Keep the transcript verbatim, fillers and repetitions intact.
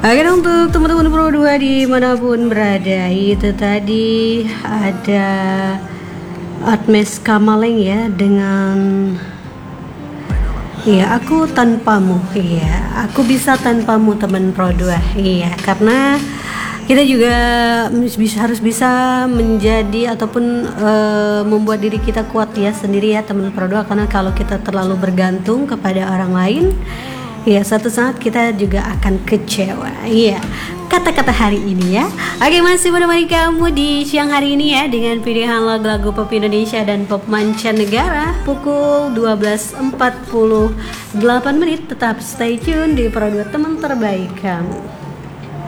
Oke, untuk teman-teman Pro dua dimanapun berada, itu tadi ada Admes Kamaleng ya dengan iya aku tanpamu, iya aku bisa tanpamu teman Pro dua, iya karena kita juga bisa, harus bisa menjadi ataupun e, membuat diri kita kuat ya sendiri ya teman Pro dua, karena kalau kita terlalu bergantung kepada orang lain, ya suatu saat kita juga akan kecewa. Iya, kata-kata hari ini ya. Oke, masih menemani kamu di siang hari ini ya dengan pilihan lagu-lagu pop Indonesia dan pop mancanegara pukul dua belas empat puluh delapan menit. Tetap stay tune di Pro dua, teman terbaik kamu.